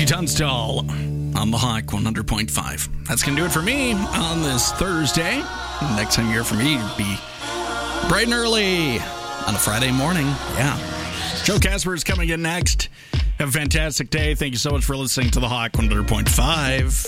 Tunstall on the Hawk 100.5. That's going to do it for me on this Thursday. Next time you hear from me, it'll be bright and early on a Friday morning. Yeah. Joe Casper is coming in next. Have a fantastic day. Thank you so much for listening to the Hawk 100.5.